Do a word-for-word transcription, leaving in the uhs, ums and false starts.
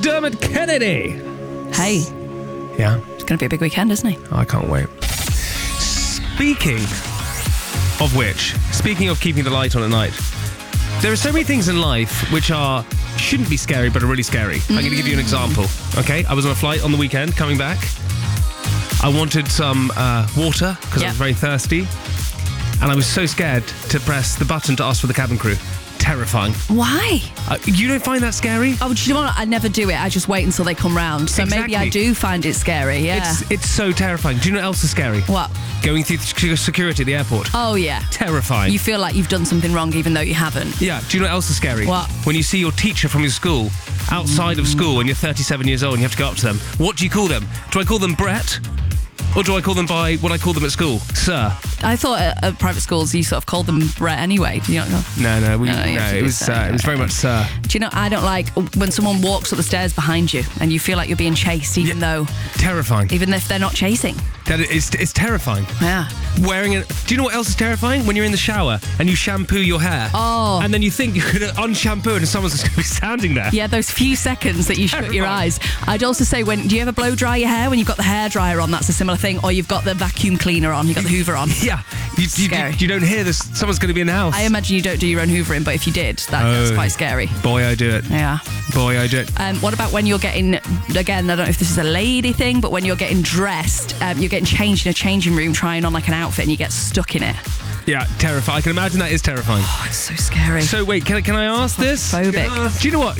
Dermot Kennedy. Hey, Yeah, it's going to be a big weekend, isn't it? I can't wait. Speaking of which, speaking of keeping the light on at night, there are so many things in life which are shouldn't be scary but are really scary. I'm going to give you an example. Okay, I was on a flight on the weekend coming back. I wanted some uh, water because I Yep. was very thirsty, and I was so scared to press the button to ask for the cabin crew. Terrifying. Why? Uh, you don't find that scary? Oh, do you know what? I never do it. I just wait until they come round. So maybe I Exactly. do find it scary, yeah. It's it's so terrifying. Do you know what else is scary? What? Going through sec- security at the airport. Oh, yeah. Terrifying. You feel like you've done something wrong even though you haven't. Yeah, do you know what else is scary? What? When you see your teacher from your school outside of school and you're thirty-seven years old and you have to go up to them. What do you call them? Do I call them Brett? Or do I call them by what I call them at school? Sir. I thought at, at private schools you sort of called them Brett anyway. Do you not know? No, no, we, No, no, you have to it do was sir. uh, it was very much sir. Do you know, I don't like when someone walks up the stairs behind you and you feel like you're being chased even though, Terrifying. even if they're not chasing. That is, it's terrifying. Yeah. Wearing it. Do you know what else is terrifying? When you're in the shower and you shampoo your hair. Oh. And then you think you're going to unshampoo it and someone's just going to be standing there. Yeah, those few seconds that you shut your eyes. I'd also say, when do you ever blow dry your hair? When you've got the hair dryer on, that's a similar thing. Or you've got the vacuum cleaner on, you've got the Hoover on. Yeah. You, you, Scary. you, you don't hear this. Someone's going to be in the house. I imagine you don't do your own hoovering, but if you did, that, that's Oh. quite scary. Boy, I do it. Yeah. Boy, I do it. Um, what about when you're getting, again, I don't know if this is a lady thing, but when you're getting dressed, um, you're getting changed in a changing room, trying on like an outfit, and you get stuck in it. Yeah, terrifying. I can imagine that is terrifying. Oh, it's so scary. So wait, can, I- can I ask this? Phobic. Uh, do you know what?